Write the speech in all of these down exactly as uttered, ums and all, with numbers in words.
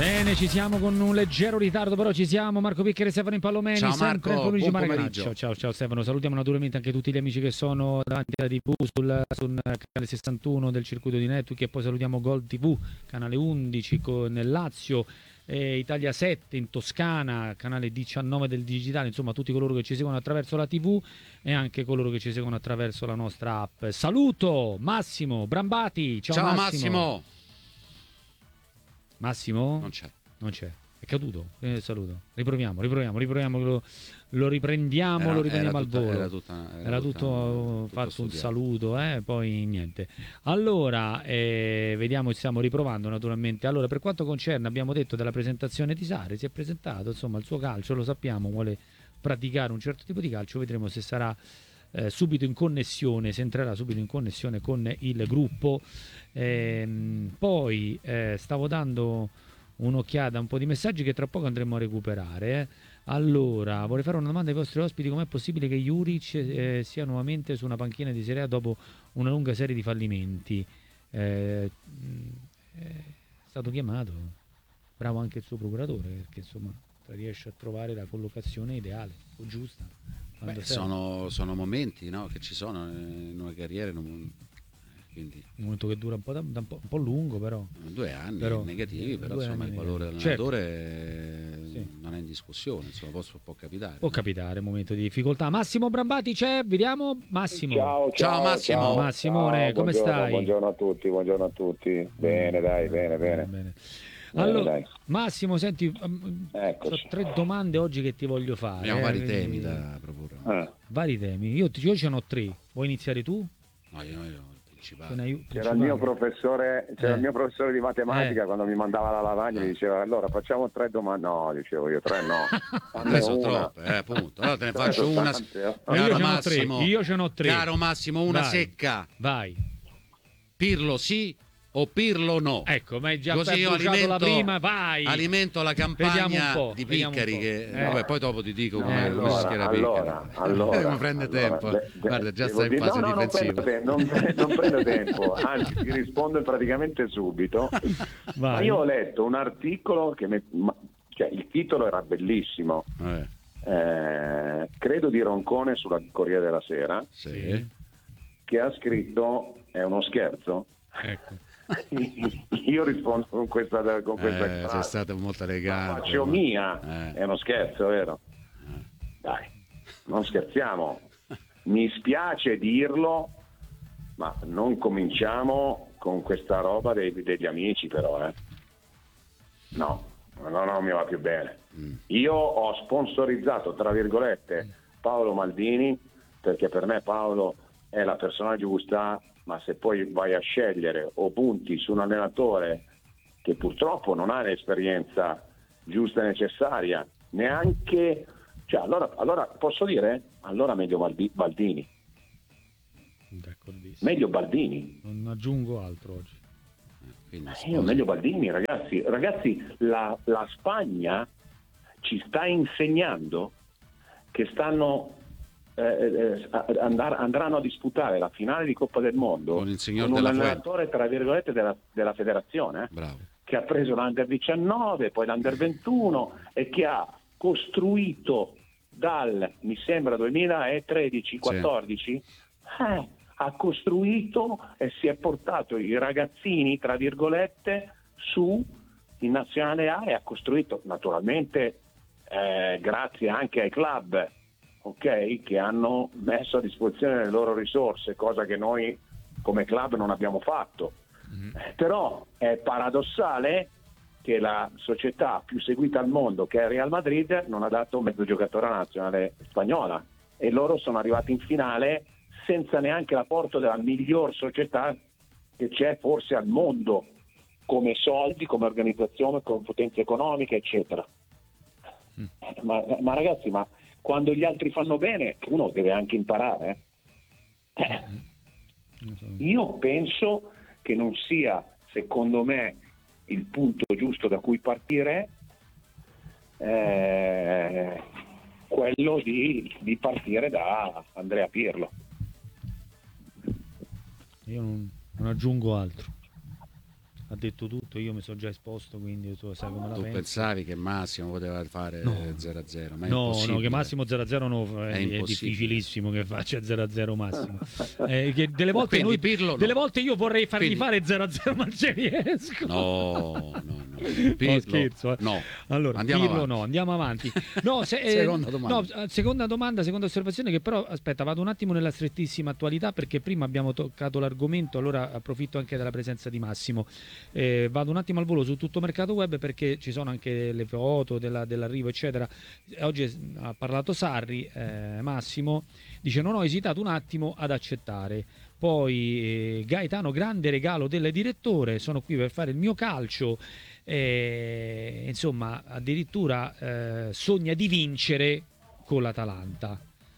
Bene, ci siamo con un leggero ritardo, però ci siamo. Marco Piccheri e Stefano Impallomeni. Ciao sempre Marco, il buon pomeriggio. Ciao, ciao, ciao Stefano. Salutiamo naturalmente anche tutti gli amici che sono davanti alla tivù sul, sul canale sessantuno del circuito di Network, e poi salutiamo Gol tivù, canale undici con nel Lazio, eh, Italia sette in Toscana, canale diciannove del digitale, insomma tutti coloro che ci seguono attraverso la tivù e anche coloro che ci seguono attraverso la nostra app. Saluto Massimo Brambati. Ciao, Ciao Massimo. Massimo. Massimo? Non c'è. Non c'è, è caduto. Eh, saluto. Riproviamo, riproviamo, riproviamo. Lo, lo riprendiamo, Era, lo riprendiamo era al tutta, volo. Era, tutta, era, era tutta, tutto, tutto fatto studiato. un saluto, eh, poi niente. Allora, eh, vediamo, stiamo riprovando naturalmente. Allora, per quanto concerne, abbiamo detto della presentazione di Sarri, si è presentato, insomma, il suo calcio, lo sappiamo, vuole praticare un certo tipo di calcio, vedremo se sarà eh, subito in connessione, se entrerà subito in connessione con il gruppo. Ehm, poi eh, stavo dando un'occhiata a un po' di messaggi che tra poco andremo a recuperare. eh. Allora, vorrei fare una domanda ai vostri ospiti: com'è possibile che Juric eh, sia nuovamente su una panchina di Serie A dopo una lunga serie di fallimenti? Eh, è stato chiamato, bravo anche il suo procuratore, perché insomma riesce a trovare la collocazione ideale o giusta. Beh, sono, sono momenti, no, che ci sono in una carriera, non... Quindi, un momento che dura un po', da, da un, po', un po' lungo, però due anni però, negativi, però insomma il valore dell'allenatore certo. sì. non è in discussione, insomma, può, può capitare. Può no? capitare, un momento di difficoltà. Massimo Brambati c'è, vediamo. Massimo. Ciao, ciao, ciao Massimo. Ciao, Massimone, ciao, come buongiorno, stai? Buongiorno a tutti, buongiorno a tutti. Bene, mm, dai, bene, bene. bene. bene Allora, dai. Massimo, senti, ho tre domande oggi che ti voglio fare. Abbiamo eh, vari quindi... temi da proporre. Ah. Vari temi. Io, io ce n'ho tre. Vuoi iniziare tu? No, io, io C'era il mio professore, c'era eh. il mio professore di matematica, eh. quando mi mandava la lavagna mi diceva: allora facciamo tre domande. No, dicevo io tre no. Tre sono troppe, eh, appunto. Allora te ne faccio una. Caro io Massimo, tre. Io ce n'ho tre. Caro Massimo, una Vai. secca. Vai. Pirlo sì o Pirlo no? Ecco, ma è già così io alimento la prima, vai. Alimento la campagna di Piccheri che eh. vabbè, poi dopo ti dico no, come allora, si schiera allora, allora, mi prende allora, tempo. De, de, Guarda, già sta in fase no, no, difensiva. Non prendo, non prendo tempo, anzi ti rispondo praticamente subito. Ma io ho letto un articolo che mi, cioè, il titolo era bellissimo. Eh. Eh, credo di Roncone sulla Corriere della Sera, sì. che ha scritto: è uno scherzo? Ecco. Io rispondo con questa con questa eh, sei stato molto elegante. Faccio ma... mia, eh. è uno scherzo, vero? Eh. Dai, non scherziamo. Mi spiace dirlo, ma non cominciamo con questa roba dei, degli amici, però, eh. No, no, non mi va più bene. Mm. Io ho sponsorizzato, tra virgolette, Paolo Maldini, perché per me Paolo è la persona giusta. Ma se poi vai a scegliere o punti su un allenatore che purtroppo non ha l'esperienza giusta e necessaria, neanche, cioè allora, allora posso dire? Allora meglio Baldi, Baldini. Meglio Baldini. Non aggiungo altro oggi. Eh, io meglio Baldini, ragazzi. Ragazzi, la, la Spagna ci sta insegnando che stanno Eh, eh, andar, andranno a disputare la finale di Coppa del Mondo con, il signor con un della allenatore tra virgolette della, della federazione, Bravo. che ha preso l'Under diciannove, poi l'Under ventuno e che ha costruito dal, mi sembra, duemilatredici quattordici, sì. eh, ha costruito e si è portato i ragazzini tra virgolette su in nazionale A e ha costruito naturalmente eh, grazie anche ai club, ok, che hanno messo a disposizione le loro risorse, cosa che noi come club non abbiamo fatto. Mm-hmm. Eh, però è paradossale che la società più seguita al mondo, che è il Real Madrid, non ha dato mezzo giocatore alla nazionale spagnola, e loro sono arrivati in finale senza neanche l'apporto della miglior società che c'è forse al mondo, come soldi, come organizzazione, come potenza economica, eccetera. Mm. Ma, ma ragazzi, ma quando gli altri fanno bene uno deve anche imparare. Eh. Io penso che non sia, secondo me, il punto giusto da cui partire eh, quello di, di partire da Andrea Pirlo. Io non, non aggiungo altro. ha detto tutto, io mi sono già esposto, quindi tu sai come la Tu pensi. pensavi che Massimo poteva fare No. zero a zero, ma è No, impossibile. no, che Massimo zero a zero no, è, È è impossibile. difficilissimo che faccia zero a zero Massimo. Eh, che delle volte, Quindi noi, Pirlo no. delle volte io vorrei fargli Quindi- fare zero a zero, ma non ci riesco. No, no, no. No, Pirlo, scherzo, eh. no. Allora, Andiamo Pirlo avanti. no, andiamo avanti. No, se- eh, Seconda domanda. no, seconda domanda, seconda osservazione, che però, aspetta, vado un attimo nella strettissima attualità, perché prima abbiamo toccato l'argomento, allora approfitto anche della presenza di Massimo. Eh, vado un attimo al volo su tutto mercato web, perché ci sono anche le foto della- dell'arrivo, eccetera. Oggi ha parlato Sarri, eh, Massimo, dice non ho esitato un attimo ad accettare. Poi eh, Gaetano, grande regalo del direttore, sono qui per fare il mio calcio. Eh, insomma, addirittura eh, sogna di vincere con l'Atalanta.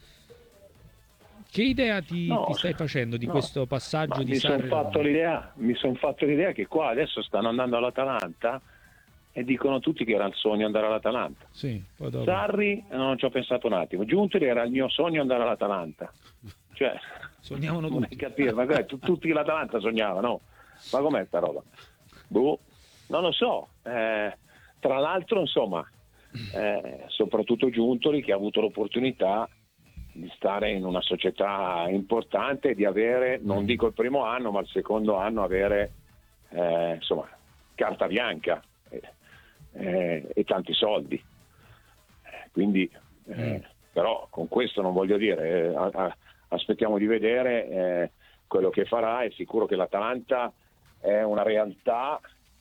Che idea ti, No, ti stai facendo di no, questo passaggio ma di mi sono Sarri? fatto l'idea, mi sono fatto l'idea che qua adesso stanno andando all'Atalanta e dicono tutti che era il sogno andare all'Atalanta. Sì, poi dopo. Sarri non ci ho pensato un attimo. Giuntoli era il mio sogno andare all'Atalanta. Cioè, Sognavano non tutti. è capire, ma guarda, tu- tutti l'Atalanta sognavano. Ma com'è sta roba? Boh, non lo so. Eh, tra l'altro, insomma, eh, soprattutto Giuntoli che ha avuto l'opportunità di stare in una società importante e di avere, non dico il primo anno, ma il secondo anno avere eh, insomma, carta bianca eh, eh, e tanti soldi. Quindi, eh, Mm. però con questo non voglio dire, eh, a- a- aspettiamo di vedere eh, quello che farà. È sicuro che l'Atalanta è una realtà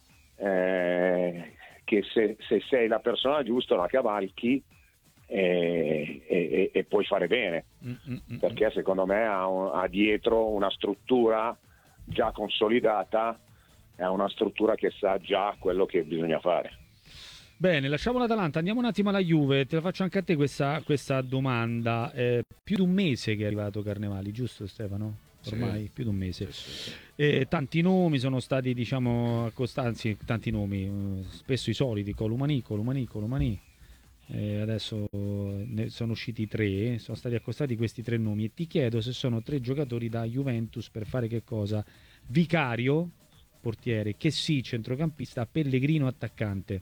eh, che se, se sei la persona giusta la cavalchi e, e- e puoi fare bene, Mm, mm, mm, perché secondo me ha, un- ha dietro una struttura già consolidata, è una struttura che sa già quello che bisogna fare. Bene, lasciamo l'Atalanta, andiamo un attimo alla Juve. Te la faccio anche a te questa, questa domanda. Eh, più di un mese che è arrivato Carnevali, giusto Stefano? Ormai Sì. più di un mese. Sì, sì, sì. Eh, tanti nomi sono stati, diciamo, accostati, anzi, tanti nomi, eh, spesso i soliti, Colomani, Colomani, Colomani. Eh, adesso ne sono usciti tre, sono stati accostati questi tre nomi e ti chiedo se sono tre giocatori da Juventus per fare che cosa? Vicario, portiere, Chessy, centrocampista, Pellegrino, attaccante.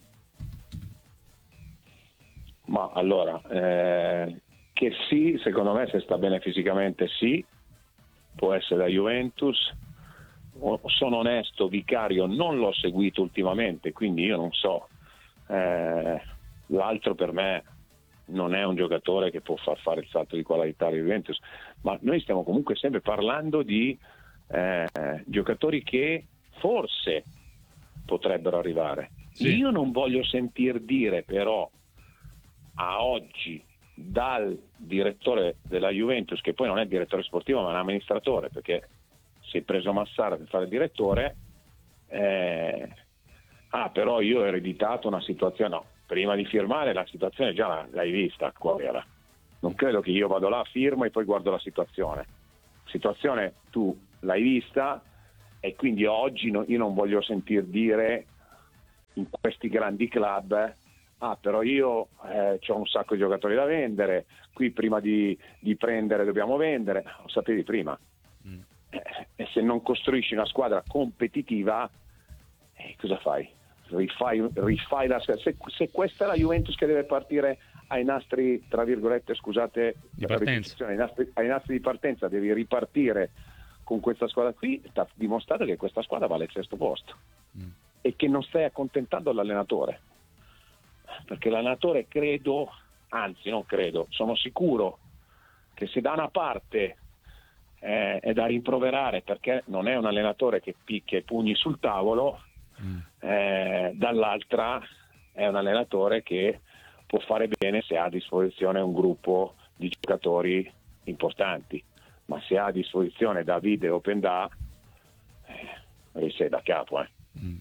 Ma allora, eh, che sì, secondo me se sta bene fisicamente sì, può essere da Juventus. O- sono onesto, Vicario non l'ho seguito ultimamente, quindi io non so. Eh, l'altro per me non è un giocatore che può far fare il salto di qualità alla Juventus, ma noi stiamo comunque sempre parlando di eh, giocatori che forse potrebbero arrivare. Sì. Io non voglio sentir dire però a oggi dal direttore della Juventus, che poi non è direttore sportivo ma è un amministratore, perché si è preso Massara per fare il direttore, eh, ah però io ho ereditato una situazione. No, prima di firmare la situazione già l'hai vista qual era. Non credo che io vado là, firmo e poi guardo la situazione. Situazione tu l'hai vista e quindi oggi no, io non voglio sentir dire in questi grandi club ah però io eh, ho un sacco di giocatori da vendere, qui prima di, di prendere dobbiamo vendere. Lo sapevi prima. Mm. Eh, e se non costruisci una squadra competitiva eh, cosa fai? Rifai, rifai la se, se questa è la Juventus che deve partire ai nastri, tra virgolette, scusate Di la partenza. ripetizione, ai nastri, ai nastri di partenza, devi ripartire con questa squadra qui, ti ha dimostrato che questa squadra vale il sesto posto Mm. e che non stai accontentando l'allenatore, perché l'allenatore credo, anzi non credo, sono sicuro che se da una parte eh, è da rimproverare perché non è un allenatore che picchia i pugni sul tavolo, Mm. eh, dall'altra è un allenatore che può fare bene se ha a disposizione un gruppo di giocatori importanti, ma se ha a disposizione Davide o Pendà eh, sei da capo. Eh. Mm.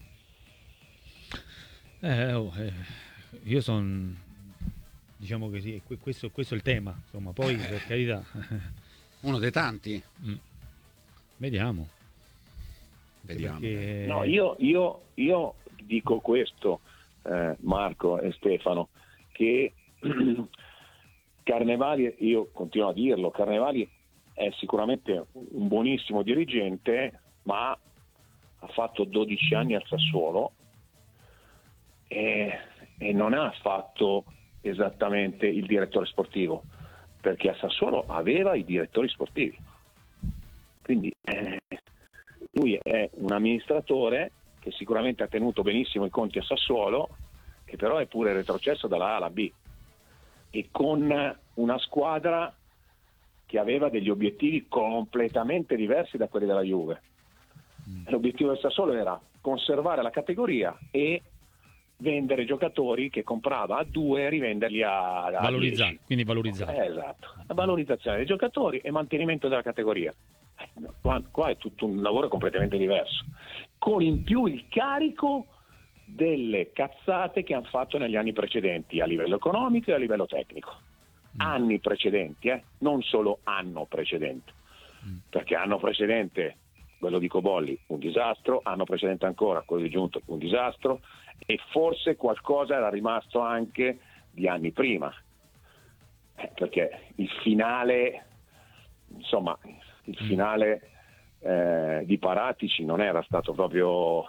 Eh, oh, eh, io sono, diciamo che sì, que- questo, questo è il tema, insomma, poi per carità. Uno dei tanti. Mm. Vediamo. Vediamo. Perché- No, io, io, io dico questo, eh, Marco e Stefano, che Carnevali, io continuo a dirlo, Carnevali è sicuramente un buonissimo dirigente, ma ha fatto dodici anni al Sassuolo e, e non ha fatto esattamente il direttore sportivo, perché a Sassuolo aveva i direttori sportivi, quindi eh, lui è un amministratore che sicuramente ha tenuto benissimo i conti a Sassuolo, che però è pure retrocesso dalla A alla B, e con una squadra che aveva degli obiettivi completamente diversi da quelli della Juve. L'obiettivo del Sassuolo era conservare la categoria e vendere giocatori che comprava a due e rivenderli a, a valorizzare, dieci. quindi valorizzare. Eh, esatto, la valorizzazione dei giocatori e mantenimento della categoria. Eh, no, qua, qua è tutto un lavoro completamente diverso, con in più il carico delle cazzate che hanno fatto negli anni precedenti a livello economico e a livello tecnico. Mm. Anni precedenti, eh? Non solo anno precedente, mm. perché anno precedente, quello di Cobolli, un disastro, anno precedente ancora quello di Giunto, un disastro, e forse qualcosa era rimasto anche di anni prima, eh, perché il finale, insomma, il finale eh, di Paratici non era stato proprio,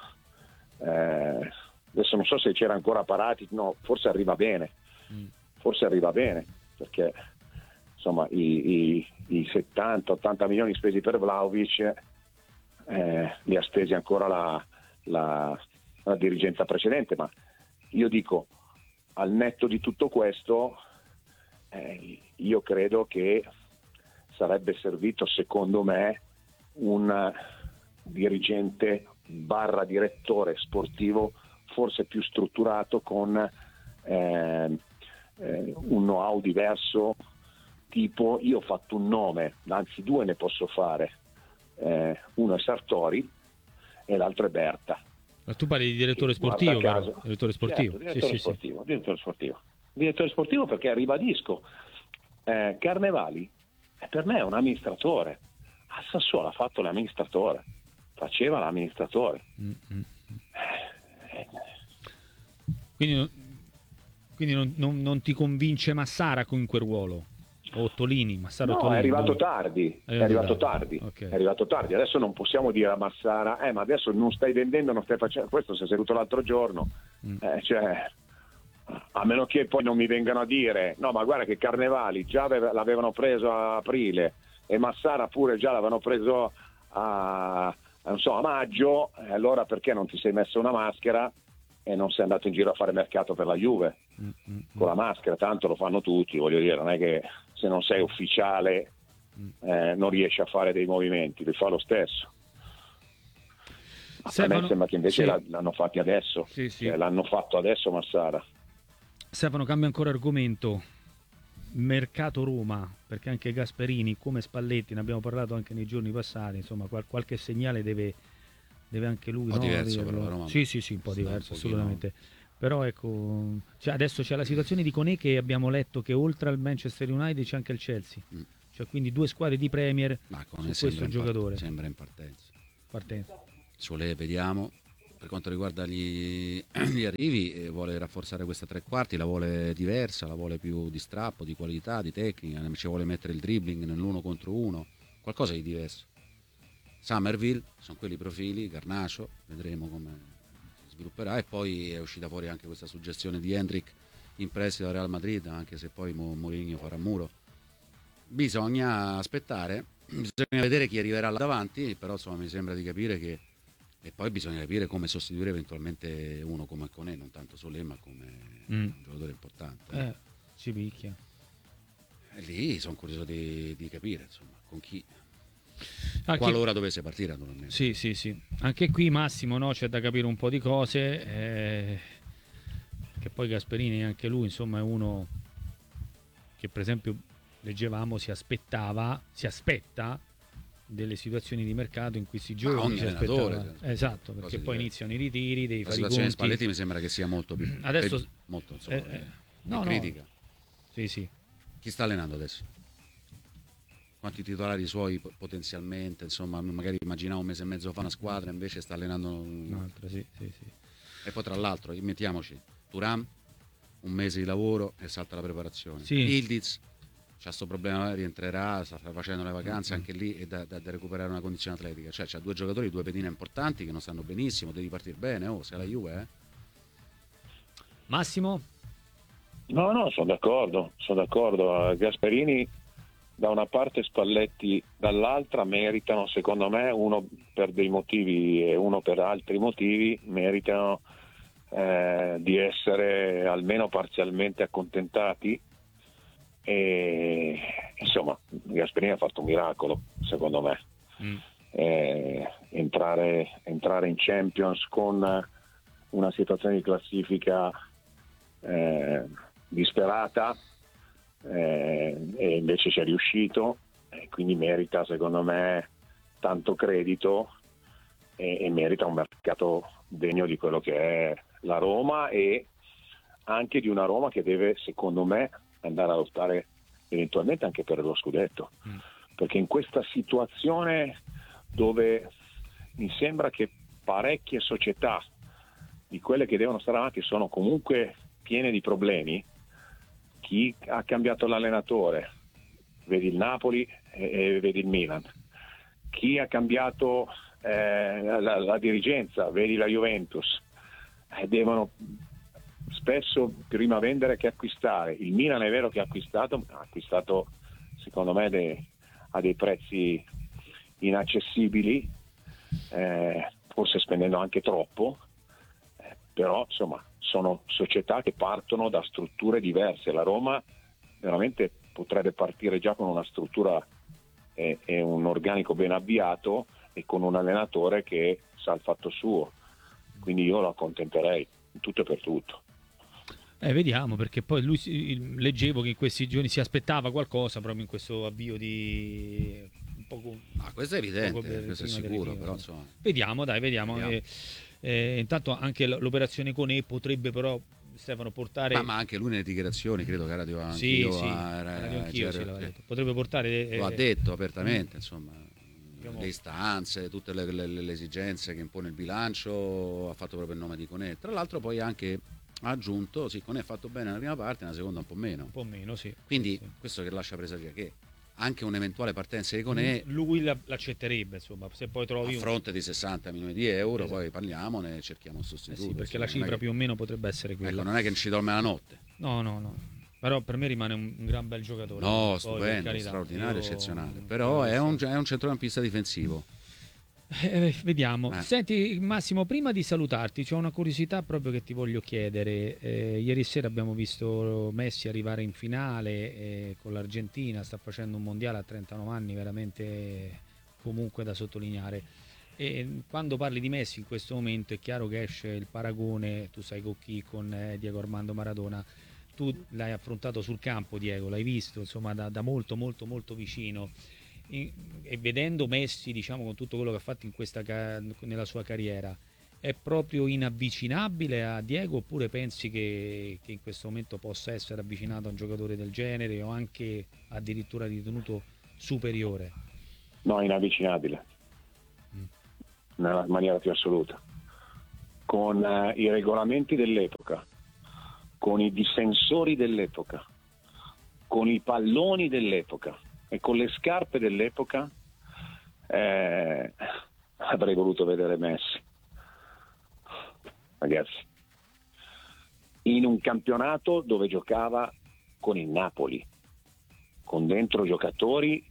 eh, adesso non so se c'era ancora Paratici, no, forse arriva bene, forse arriva bene, perché insomma i, i, i settanta ottanta milioni spesi per Vlahovic eh, li ha spesi ancora la, la, la dirigenza precedente, ma io dico, al netto di tutto questo, eh, io credo che sarebbe servito, secondo me, un dirigente barra direttore sportivo forse più strutturato, con eh, eh, un know-how diverso, tipo io ho fatto un nome, anzi due ne posso fare, eh, uno è Sartori e l'altro è Berta. Ma tu parli di direttore sportivo, caso, direttore sportivo. Certo, direttore, sì, sportivo sì, direttore sportivo, direttore sportivo, perché ribadisco, eh, Carnevali eh, per me è un amministratore, a Sassuolo ha fatto l'amministratore, faceva l'amministratore. Mm-hmm. Quindi, quindi non, non, non ti convince Massara con quel ruolo? O Tolini? Massara no, Tolini, è arrivato no? tardi, È è arrivato tardi, okay. è arrivato tardi. Adesso non possiamo dire a Massara, eh, ma adesso non stai vendendo, non stai facendo questo, si è seduto l'altro giorno, mm. eh, cioè, a meno che poi non mi vengano a dire, no, ma guarda che Carnevali già aveva, l'avevano preso a aprile e Massara pure già l'avevano preso a, non so, a maggio, eh, allora perché non ti sei messo una maschera e non sei andato in giro a fare mercato per la Juve mm-hmm. con la maschera? Tanto lo fanno tutti, voglio dire, non è che se non sei ufficiale eh, non riesci a fare dei movimenti, li fa lo stesso. Stefano, a me sembra che invece sì. l'hanno fatti adesso, sì, sì. Cioè, l'hanno fatto adesso Massara. Stefano, cambia ancora argomento. Mercato Roma, perché anche Gasperini come Spalletti, ne abbiamo parlato anche nei giorni passati, insomma qual- qualche segnale deve, deve anche lui, un po' no? diverso però, Roma. Sì, sì, sì, un po' diverso, un assolutamente. Però ecco, cioè adesso c'è la situazione di Koné, che abbiamo letto che oltre al Manchester United c'è anche il Chelsea, mm. cioè quindi due squadre di Premier ma su questo giocatore. Part- sembra in partenza. Partenza. Suole, vediamo. Per quanto riguarda gli, gli arrivi, eh, vuole rafforzare questa tre quarti, la vuole diversa, la vuole più di strappo, di qualità, di tecnica, ci vuole mettere il dribbling nell'uno contro uno, qualcosa di diverso. Summerville, sono quelli profili, Garnacho, vedremo come si svilupperà, e poi è uscita fuori anche questa suggestione di Hendrick in prestito da Real Madrid, anche se poi Mourinho farà muro. Bisogna aspettare, bisogna vedere chi arriverà là davanti, però insomma mi sembra di capire che, e poi bisogna capire come sostituire eventualmente uno come Koné, non tanto Solé ma come mm. un giocatore importante. Eh, ci picchia. E lì sono curioso di, di capire insomma con chi. Anche... qualora dovesse partire naturalmente. Sì, sì, sì. Anche qui Massimo, no, c'è da capire un po' di cose, eh, che poi Gasperini anche lui insomma è uno che per esempio leggevamo si aspettava, si aspetta delle situazioni di mercato in questi giorni si aspettava, esatto, perché poi iniziano i ritiri, devi fare i conti. La situazione di Spalletti mi sembra che sia molto più adesso eh, molto insomma, eh, eh, no, critica. No. Sì, sì. Chi sta allenando adesso? Quanti titolari suoi potenzialmente, insomma, magari immaginavo un mese e mezzo fa una squadra, invece sta allenando un'altra, sì, sì, sì. E poi tra l'altro, mettiamoci, Thuram, un mese di lavoro e salta la preparazione. Sì. Ildiz, c'ha questo problema, rientrerà, sta facendo le vacanze, anche lì è da, da, da recuperare una condizione atletica, cioè c'ha due giocatori, due pedine importanti che non stanno benissimo, devi partire bene, oh, sei la Juve, eh. Massimo? No, no, sono d'accordo, sono d'accordo. Gasperini da una parte, Spalletti dall'altra meritano, secondo me, uno per dei motivi e uno per altri motivi, meritano eh, di essere almeno parzialmente accontentati. E insomma, Gasperini ha fatto un miracolo, secondo me. Mm. Eh, entrare, entrare in Champions con una situazione di classifica eh, disperata, eh, e invece ci è riuscito, e quindi merita, secondo me, tanto credito e, e merita un mercato degno di quello che è la Roma, e anche di una Roma che deve, secondo me, andare a lottare eventualmente anche per lo scudetto, mm. perché in questa situazione dove mi sembra che parecchie società di quelle che devono stare avanti sono comunque piene di problemi, chi ha cambiato l'allenatore, vedi il Napoli e, e vedi il Milan, chi ha cambiato eh, la, la dirigenza, vedi la Juventus, eh, devono spesso prima vendere che acquistare. Il Milan è vero che ha acquistato, ha acquistato secondo me dei, a dei prezzi inaccessibili, eh, forse spendendo anche troppo, eh, però insomma sono società che partono da strutture diverse. La Roma veramente potrebbe partire già con una struttura e, e un organico ben avviato e con un allenatore che sa il fatto suo, quindi io lo accontenterei in tutto e per tutto. Eh, vediamo, perché poi lui si, leggevo che in questi giorni si aspettava qualcosa proprio in questo avvio di un poco. Ah, questo è evidente, per, questo è sicuro, però insomma. Vediamo, dai, vediamo. vediamo. Eh, eh, intanto anche l'operazione con E potrebbe però, Stefano, portare. Ma, ma anche lui nelle dichiarazioni, credo che radio anche sì, io, sì, a, radio anch'io, cioè, sì, detto. Potrebbe portare. Eh, lo ha detto apertamente, mm. insomma. Abbiamo... le istanze, tutte le, le, le esigenze che impone il bilancio, ha fatto proprio il nome di Conè. Tra l'altro poi anche ha aggiunto, sì, Conè ha fatto bene nella prima parte, nella seconda un po' meno. Un po' meno, sì. Quindi sì. questo che lascia presagire che anche un'eventuale partenza di Conè, lui l'accetterebbe, insomma, se poi trovi a fronte di sessanta milioni di euro, esatto. Poi parliamone e cerchiamo un sostituto. Eh sì, perché la cifra che... più o meno potrebbe essere quella. Ecco, non è che ci dorme la notte. No, no, no. Però per me rimane un, un gran bel giocatore. No, poi, stupendo, straordinario, io... eccezionale. Però è un, è un centrocampista difensivo. Eh, vediamo. Eh. Senti Massimo, prima di salutarti c'ho una curiosità proprio che ti voglio chiedere. Eh, ieri sera abbiamo visto Messi arrivare in finale eh, con l'Argentina, sta facendo un mondiale a trentanove anni veramente comunque da sottolineare. E quando parli di Messi in questo momento è chiaro che esce il paragone, tu sai con chi, con eh, Diego Armando Maradona. Tu l'hai affrontato sul campo, Diego, l'hai visto insomma da, da molto molto molto vicino. E vedendo Messi, diciamo, con tutto quello che ha fatto in questa nella sua carriera, è proprio inavvicinabile a Diego, oppure pensi che, che in questo momento possa essere avvicinato a un giocatore del genere o anche addirittura ritenuto superiore? No, inavvicinabile, mm. nella maniera più assoluta, con uh, i regolamenti dell'epoca, con i difensori dell'epoca, con i palloni dell'epoca e con le scarpe dell'epoca, eh, avrei voluto vedere Messi. Ragazzi, in un campionato dove giocava con il Napoli, con dentro giocatori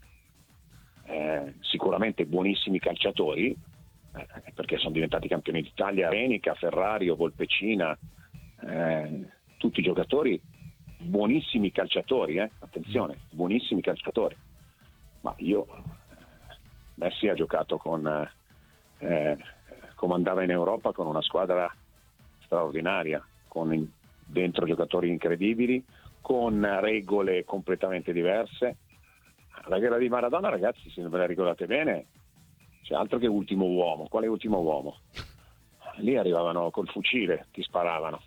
eh, sicuramente buonissimi calciatori, eh, perché sono diventati campioni d'Italia, Renica, Ferrario, Volpecina, eh, tutti giocatori buonissimi calciatori, eh? attenzione, buonissimi calciatori. Ma io, Messi ha giocato con, eh, comandava in Europa con una squadra straordinaria, con in, dentro giocatori incredibili, con regole completamente diverse. La gara di Maradona, ragazzi, se ve la ricordate bene, c'è altro che ultimo uomo. Quale ultimo uomo? Lì arrivavano col fucile, ti sparavano.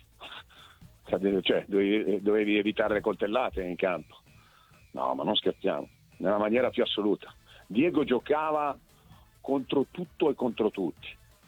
Cioè, dovevi, dovevi evitare le coltellate in campo. No, ma non scherziamo, nella maniera più assoluta. Diego giocava contro tutto e contro tutti.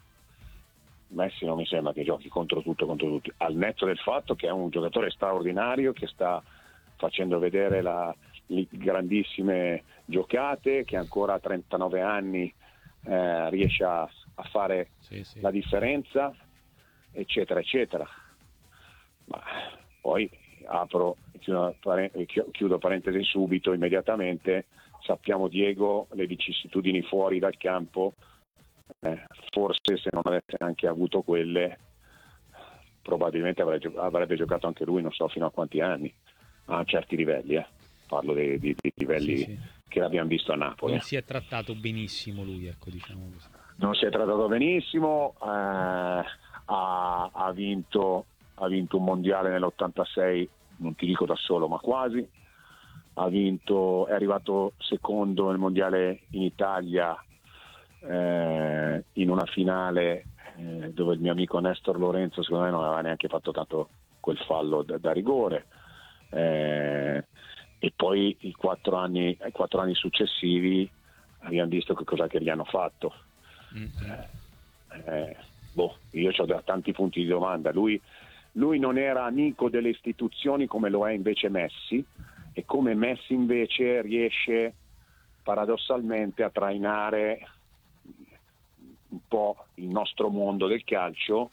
Messi non mi sembra che giochi contro tutto e contro tutti, al netto del fatto che è un giocatore straordinario che sta facendo vedere la, grandissime giocate, che ancora a trentanove anni eh, riesce a, a fare sì, sì. la differenza, eccetera, eccetera. Ma poi apro, chiudo, chiudo parentesi subito, immediatamente, sappiamo Diego le vicissitudini fuori dal campo, eh, forse se non avesse anche avuto quelle, probabilmente avrebbe, avrebbe giocato anche lui, non so fino a quanti anni, a certi livelli, eh. Parlo dei, dei, dei livelli sì, sì. che abbiamo visto a Napoli. Non si è trattato benissimo lui, ecco, diciamo così. Non si è trattato benissimo, eh, ha, ha, vinto, ha vinto un mondiale nell'ottantasei, non ti dico da solo, ma quasi. Ha vinto, è arrivato secondo nel mondiale in Italia eh, in una finale eh, dove il mio amico Nestor Lorenzo secondo me non aveva neanche fatto tanto quel fallo da, da rigore. Eh, e poi i quattro anni, i quattro anni successivi abbiamo visto che cosa che gli hanno fatto. Eh, eh, boh, io ho tanti punti di domanda. Lui, lui non era amico delle istituzioni come lo è invece Messi, e come Messi invece riesce paradossalmente a trainare un po' il nostro mondo del calcio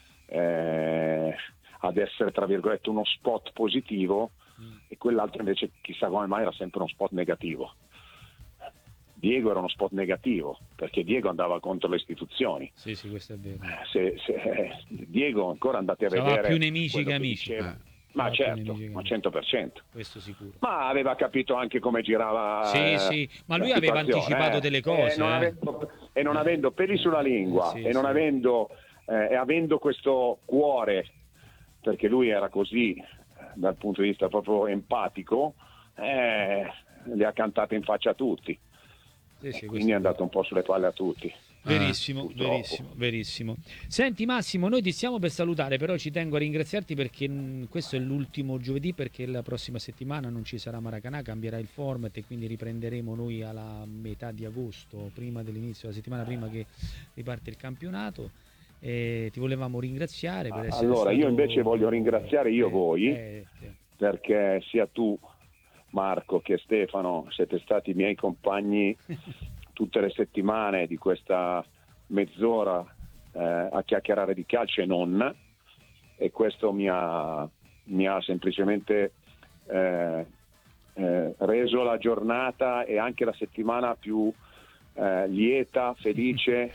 eh, ad essere tra virgolette uno spot positivo, mm. e quell'altro invece chissà come mai era sempre uno spot negativo. Diego era uno spot negativo perché Diego andava contro le istituzioni. Sì, sì, questo è vero. Se, se, eh, Diego ancora andate a Sarà vedere più nemici che che amici. Diceva, eh. Ma certo, ma cento per cento. Questo sicuro. Ma aveva capito anche come girava. Sì, eh, sì, ma lui aveva anticipato eh. delle cose. E non, eh. avendo, e non avendo peli sulla lingua, sì, e non sì. avendo eh, e avendo questo cuore, perché lui era così dal punto di vista proprio empatico, eh, le ha cantate in faccia a tutti. Sì, sì, quindi è andato un po' sulle palle a tutti. Verissimo, eh, verissimo, verissimo. Senti Massimo, noi ti stiamo per salutare, però ci tengo a ringraziarti perché mh, questo è l'ultimo giovedì, perché la prossima settimana non ci sarà Maracanã, cambierà il format e quindi riprenderemo noi alla metà di agosto, prima dell'inizio, la settimana prima che riparte il campionato. E ti volevamo ringraziare per essere allora stato... io invece voglio ringraziare io eh, voi eh, eh. perché sia tu Marco che Stefano siete stati i miei compagni tutte le settimane di questa mezz'ora eh, a chiacchierare di calcio e non, e questo mi ha, mi ha semplicemente eh, eh, reso la giornata e anche la settimana più eh, lieta, felice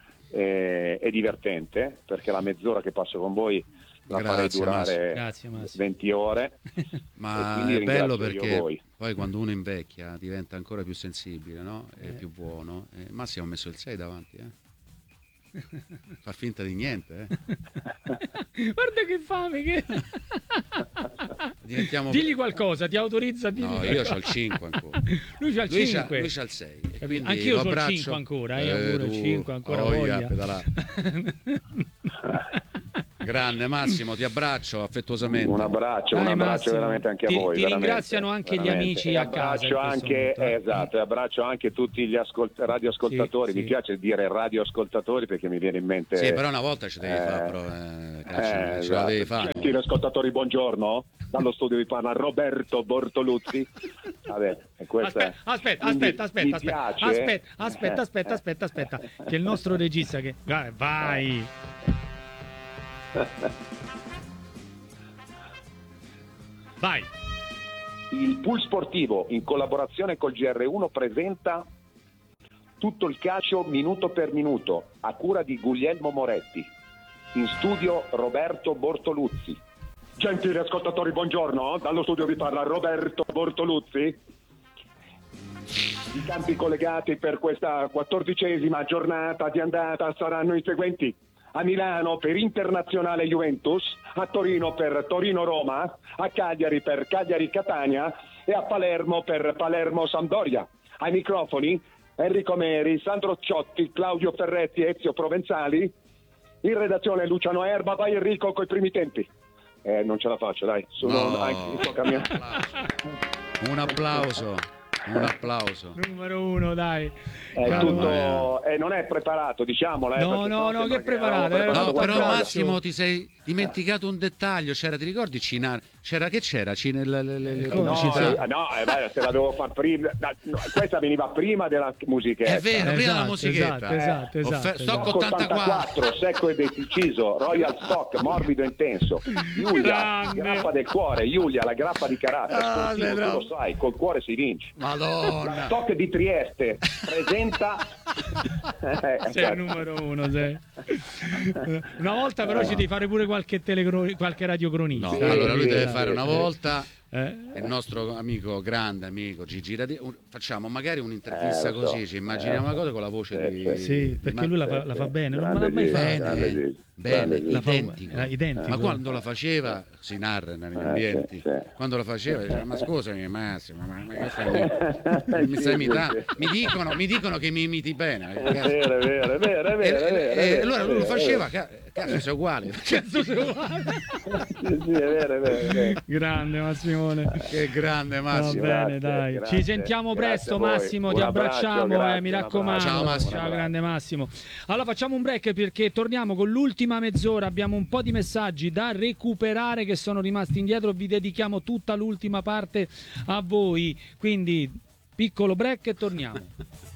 e, e divertente, perché la mezz'ora che passo con voi la farei durare Grazie, venti ore. Ma è bello perché poi quando uno invecchia diventa ancora più sensibile, no? E eh. più buono. Eh, Massimo ha messo il sei davanti, eh. Fa finta di niente, eh. Guarda che fame che... Diventiamo... Digli qualcosa, ti autorizza a dirgli No, io c'ho il cinque ancora. Lui c'ha il lui cinque. C'ha, lui c'ha il sei. Anch'io c'ho il cinque ancora, io eh, pure il cinque ancora oh, voglia. Grande Massimo, ti abbraccio affettuosamente. Un abbraccio, Dai, un abbraccio Massimo, veramente anche ti, a voi. Ti ringraziano anche veramente. Gli amici e a casa. Anche, esatto, e abbraccio anche tutti gli ascolt- radioascoltatori. Sì, Mi sì. piace dire radioascoltatori perché mi viene in mente. Sì, però una volta ci devi eh, fare, però, eh, calcio, eh, ce esatto. la devi fare. Gentili ascoltatori, buongiorno. Dallo studio vi parla Roberto Bortoluzzi. Vabbè, e questa aspetta, aspetta, aspetta, aspetta, aspetta, aspetta, aspetta, aspetta, aspetta, aspetta, che il nostro regista che vai. Vai. Il Pool Sportivo in collaborazione col G R uno presenta Tutto il calcio minuto per minuto a cura di Guglielmo Moretti. In studio Roberto Bortoluzzi. Gentili ascoltatori, buongiorno. Dallo studio vi parla Roberto Bortoluzzi. I campi collegati per questa quattordicesima giornata di andata saranno i seguenti: a Milano per Internazionale Juventus, a Torino per Torino-Roma, a Cagliari per Cagliari-Catania e a Palermo per Palermo-Sampdoria. Ai microfoni Enrico Meri, Sandro Ciotti, Claudio Ferretti e Ezio Provenzali. In redazione Luciano Erba. Vai Enrico coi primi tempi. Eh, non ce la faccio, dai. Sono no. anche, so Un applauso. Un applauso. Numero uno, dai. È Caro- tutto, e non è preparato, diciamolo. eh, No, perché no, sennò no, sembra che preparato, avevamo eh, No, no, qualche però abbraccio. Massimo ti sei dimenticato un dettaglio, c'era, ti ricordi Cinar? C'era che c'era? Cine, le, le, le Come No, pubblicità? eh, no, eh, beh, se la devo fare prima. no, questa veniva prima della musichetta. È vero, prima la Esatto, musichetta. esatto, esatto, esatto, Offer- esatto. Stock ottantaquattro. secco e deciso, Royal Stock, morbido e intenso. Giulia, Grande. grappa del cuore, Giulia, la grappa di carattere. Ah, Sportivo, sei tu bravo. lo sai, col cuore si vince. La Madonna. Stock di Trieste presenta. Eh, Sei il numero uno, sei. Una volta però ci devi fare pure qualche telecro- qualche radiocronista. No, Sì, allora lui sì, deve sì, fare una sì. volta. Eh? È il nostro amico, grande amico Gigi Radi- un- facciamo magari un'intervista Eh, lo so. così, ci immaginiamo Eh, una cosa con la voce sì, di sì. Sì, perché lui la fa, la fa bene, non me l'ha mai Grande fatta. Gigi, bene, grande Gigi, bene, grande Gigi. La fa- identico. era identico. Ma quando la faceva si narra negli ambienti, sì, sì. quando la faceva diceva, ma scusami Massimo, ma, ma che fai? mi Sì, stai sì, imitando? sì. Mi dicono, mi dicono che mi imiti bene. È vero, è vero, è vero, è E, vero, è vero, e- è e vero, allora è lui lo vero, è faceva, ca- cazzo sei uguale. Cazzo sei uguale. vero. Sì, sì, è vero, è vero, è vero. Grande Massimone. Che grande Va Massimo. bene, grazie, dai. grazie, Ci sentiamo grazie presto, a voi. Massimo. Un Ti abbraccio, abbracciamo, eh, grazie, mi un raccomando. abbraccio. Ciao, Massimo. Ciao, grande Massimo. Allora facciamo un break perché torniamo con l'ultima mezz'ora. Abbiamo un po' di messaggi da recuperare che sono rimasti indietro. Vi dedichiamo tutta l'ultima parte a voi. Quindi piccolo break e torniamo.